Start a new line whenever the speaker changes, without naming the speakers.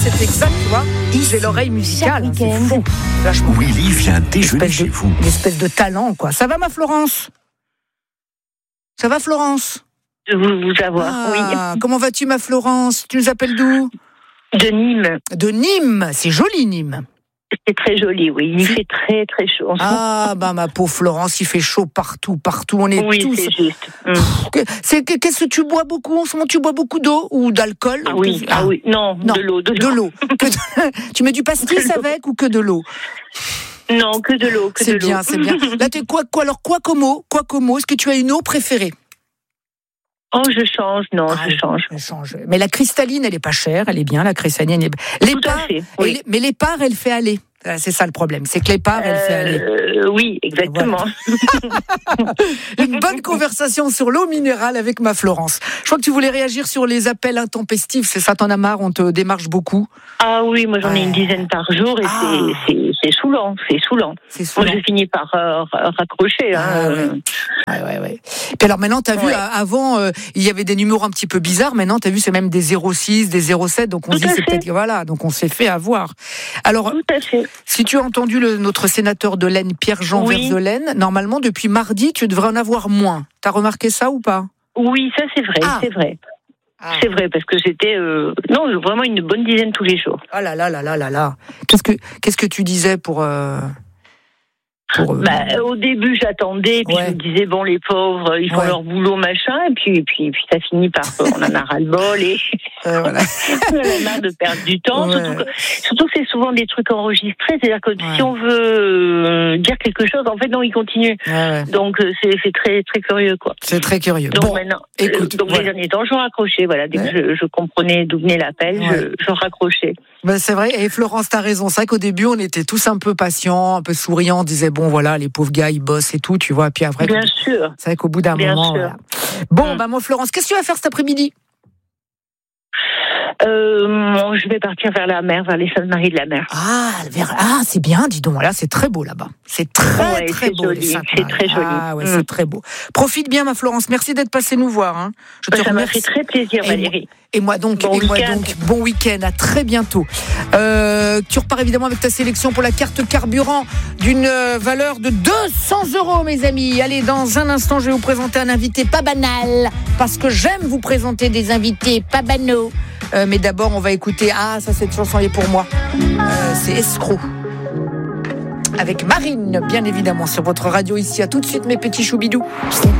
C'est exact, tu vois. J'ai l'oreille musicale, hein, c'est fou. Vachement.
Willy vient déjeuner chez vous.
Une espèce de talent, quoi. Ça va, ma Florence? Ça va, Florence?
De vous avoir, oui.
Comment vas-tu, ma Florence? Tu nous appelles d'où?
De Nîmes.
De Nîmes, c'est joli, Nîmes.
C'est très joli, oui. Il fait très, très chaud.
Ma pauvre Florence, il fait chaud partout. On est
oui,
tous...
c'est juste.
Qu'est-ce que tu bois beaucoup en ce moment? Tu bois beaucoup d'eau ou d'alcool?
Oui. Non, de l'eau.
De l'eau. Tu mets du pastis avec ou que de l'eau?
Non, que de l'eau.
C'est bien. Là, t'es quoi comme eau? Est-ce que tu as une eau préférée?
Oh, je change.
Je change. Mais la cristalline, elle est pas chère, elle est bien, la cristalline.
Tout à fait, oui.
Mais l'épar, elle fait aller. C'est ça le problème, c'est que l'épar, elle fait aller.
Oui, exactement.
Voilà. Une bonne conversation sur l'eau minérale avec ma Florence. Je crois que tu voulais réagir sur les appels intempestifs, c'est ça, t'en as marre, on te démarche beaucoup? Ah
oui, moi j'en ai une dizaine par jour et c'est saoulant. Moi je finis par raccrocher.
Ouais. Puis alors maintenant, t'as vu, avant, il y avait des numéros un petit peu bizarres, maintenant t'as vu, c'est même des 06, des 07, donc on se dit c'est peut-être, voilà, donc on s'est fait avoir. Alors,
tout à fait.
Si tu as entendu notre sénateur de l'Aisne, Pierre-Jean Verzelaine, normalement, depuis mardi, tu devrais en avoir moins. T'as remarqué ça ou pas?
Oui, ça c'est vrai, c'est vrai. C'est vrai, parce que c'était vraiment une bonne dizaine tous les jours.
Ah là là. Qu'est-ce que tu disais pour
au début, j'attendais, puis je me disais, bon, les pauvres, ils font leur boulot, machin, et puis ça finit par, on en a ras-le-bol, et
voilà.
on en a marre de perdre du temps, surtout que c'est souvent des trucs enregistrés, c'est-à-dire que si on veut dire quelque chose, en fait, non, ils continuent. Donc, c'est très, très curieux, quoi.
C'est très curieux.
Donc, maintenant, écoute, les derniers temps, je raccrochais, voilà, dès que je comprenais d'où venait l'appel, je raccrochais.
C'est vrai, et Florence, t'as raison, c'est vrai qu'au début, on était tous un peu patients, un peu souriants, on disait, bon, voilà, les pauvres gars, ils bossent et tout, tu vois, puis après...
Bien sûr.
C'est vrai qu'au bout d'un moment... Voilà. Bon, moi, Florence, qu'est-ce que tu vas faire cet après-midi?
Je vais partir vers la mer, vers les Saintes-Maries de la Mer.
C'est bien, dis donc, là, c'est très beau là-bas. C'est très beau,
joli. C'est très joli.
C'est très beau. Profite bien, ma Florence, merci d'être passée nous voir. Hein.
Ça m'a fait très plaisir, Valérie.
Et moi donc, bon week-end, à très bientôt. Tu repars évidemment avec ta sélection pour la carte carburant d'une valeur de 200 €, mes amis. Allez, dans un instant, je vais vous présenter un invité pas banal, parce que j'aime vous présenter des invités pas banaux. Mais d'abord, on va écouter, cette chanson est pour moi. C'est Escroc. Avec Marine, bien évidemment, sur votre radio ici. À tout de suite, mes petits choubidous.